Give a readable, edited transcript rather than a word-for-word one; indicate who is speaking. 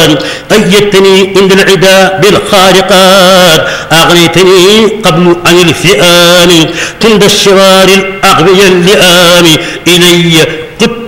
Speaker 1: أيدتني عند العدا بالخارقات، أغنيتني قبل عن الفئام عند الشرار الأغبياء اللئام. إلي قدت